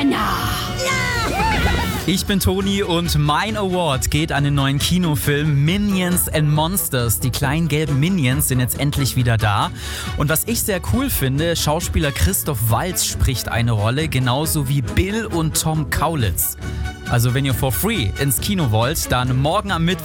Anna. Ich bin Toni und mein Award geht an den neuen Kinofilm Minions and Monsters. Die kleinen gelben Minions sind jetzt endlich wieder da. Und was ich sehr cool finde, Schauspieler Christoph Waltz spricht eine Rolle, genauso wie Bill und Tom Kaulitz. Also wenn ihr for free ins Kino wollt, dann morgen am Mittwoch